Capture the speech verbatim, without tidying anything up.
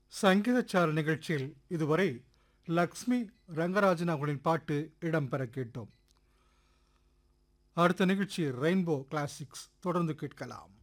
சங்கீதச்சார நிகழ்ச்சியில் இதுவரை லக்ஷ்மி ரங்கராஜன் அவர்களின் பாட்டு இடம்பெற கேட்டோம். அடுத்த நிகழ்ச்சி ரெயின்போ கிளாசிக்ஸ் தொடர்ந்து கேட்கலாம்.